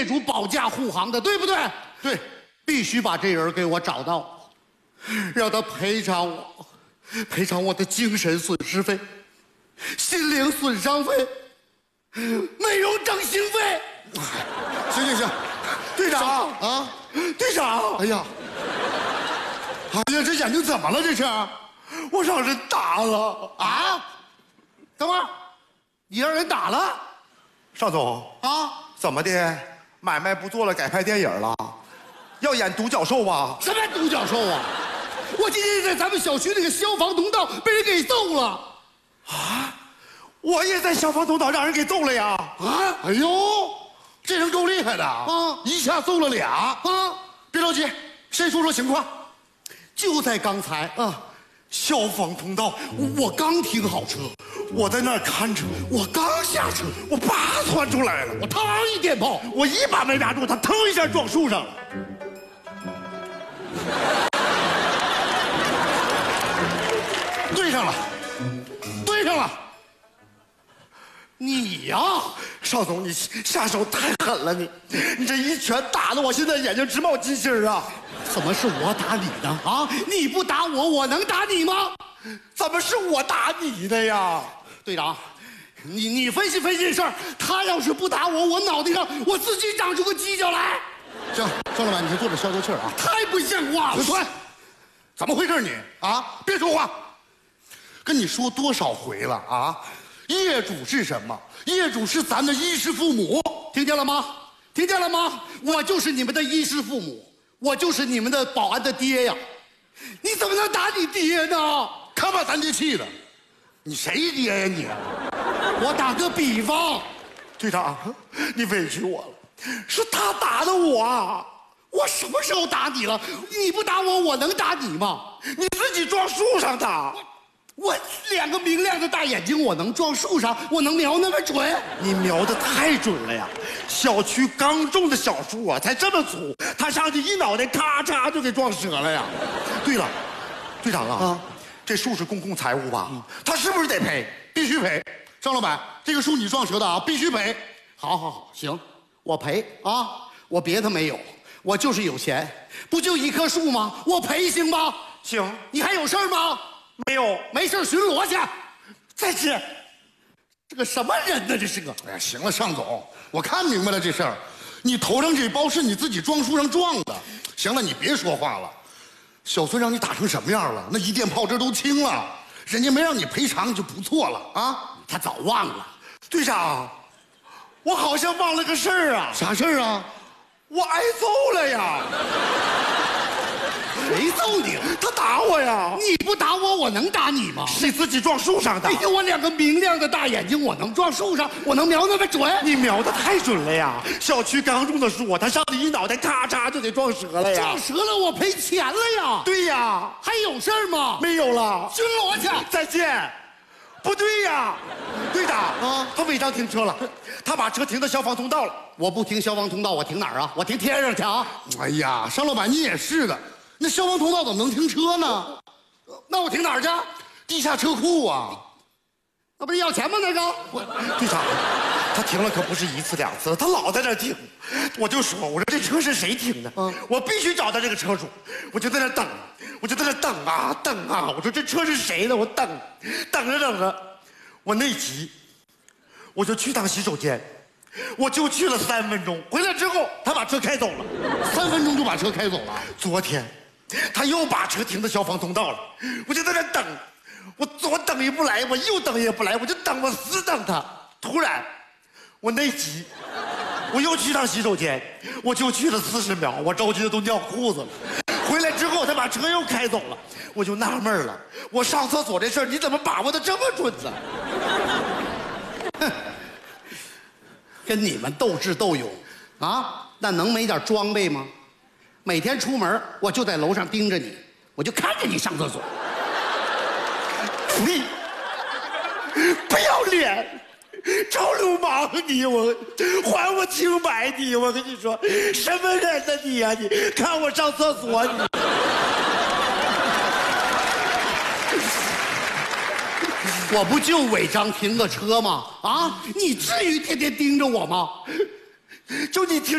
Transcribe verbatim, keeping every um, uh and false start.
业主保驾护航的，对不对？ 对， 必须把这人给我找到，让他赔偿我，赔偿我的精神损失费、心灵损伤费、美容整形费。 行行行，队长啊，队长，哎呀，哎呀，这眼睛怎么了？这是，我让人打了啊！等会儿，你让人打了？ 邵总啊？ 怎么的？买卖不做了，改拍电影了？要演独角兽吧？ 什么独角兽啊！我今天在咱们小区那个消防通道被人给揍了。 啊！我也在消防通道让人给揍了呀！ 啊！ 哎呦，这人够厉害的啊！一下揍了俩啊！别着急，先说说情况。 就在刚才啊，消防通道， 我刚停好车， 我在那儿看车， 我刚下车， 我叭窜出来了， 我嘡一电炮， 我一把没抓住，他腾一下撞树上了。对上了，对上了。 你呀， 邵总，你下手太狠了，你，你这一拳打得我现在眼睛直冒金星啊！ 怎么是我打你的啊？你不打我，我能打你吗？ 怎么是我打你的呀？ 队长，你你分析分析这事儿，他要是不打我，我脑袋上我自己长出个犄角来。 行，张老板，你先坐着消消气儿啊！ 太不像话了！ 传，怎么回事你啊？别说话！跟你说多少回了啊？业主是什么？业主是咱的衣食父母， 听见了吗？听见了吗？我就是你们的衣食父母，我就是你们的保安的爹呀！你怎么能打你爹呢？ 看把咱爹气的！你谁爹呀你？ 我打个比方， 队长，你委屈我了，是他打的我。 我什么时候打你了？你不打我，我能打你吗？ 你自己撞树上的。 我两个明亮的大眼睛，我能撞树上，我能瞄那么准？ 你瞄的太准了呀！小区刚种的小树啊，才这么粗，他上去一脑袋，咔嚓就给撞折了呀！对了，队长啊，啊这树是公共财物吧？嗯、他是不是得赔？必须赔！张老板，这个树你撞折的啊，必须赔！ 好好好，行，我赔啊！我别的没有，我就是有钱，不就一棵树吗？我赔行吗？ 行， 你还有事儿吗？ 没有， 没事巡逻去。 再见。 这个什么人呢？这是个…… 哎呀，行了，尚总，我看明白了这事儿。你头上这包是你自己撞树上撞的。行了，你别说话了。小孙让你打成什么样了？那一电炮这都轻了，人家没让你赔偿就不错了啊。 他早忘了。 队长，我好像忘了个事儿啊。 啥事儿啊？ 我挨揍了呀。 谁揍你了？ 他打我呀！ 你不打我，我能打你吗？ 是自己撞树上的。 哎呦，我两个明亮的大眼睛，我能撞树上，我能瞄那么准？ 你瞄的太准了呀！小区刚种的树，他上去一脑袋，咔嚓就给撞折了呀！ 撞折了，我赔钱了呀！ 对呀， 还有事儿吗？ 没有了， 巡逻去。 再见。不对呀，队长啊，他违章停车了，他把车停到消防通道了。 我不停消防通道，我停哪儿啊？我停天上去啊！ 哎呀，尚老板你也是的。那消防通道怎么能停车呢？ 那我停哪儿去？ 地下车库啊！ 那不是要钱吗？那个队长，他停了可不是一次两次，他老在那停。我就说，我说这车是谁停的？嗯，我必须找到这个车主。我就在那等，我就在那等啊等啊。我说这车是谁的？我等，等着等着，我内急，我就去趟洗手间。我就去了三分钟，回来之后他把车开走了。 三分钟就把车开走了？ 昨天。他又把车停到消防通道了，我就在那等，我左等也不来，我右等也不来，我就等，我死等他。突然，我内急，我又去趟洗手间，我就去了四十秒，我着急的都尿裤子了。回来之后，他把车又开走了，我就纳闷了，我上厕所这事儿你怎么把握的这么准呢？跟你们斗智斗勇啊，那能没点装备吗？每天出门我就在楼上盯着你，我就看着你上厕所。 你不要脸，臭流氓你！我还我清白你！我跟你说，什么人呢你呀、啊？你看我上厕所你。 我不就违章停个车吗？啊，你至于天天盯着我吗？ 就你停。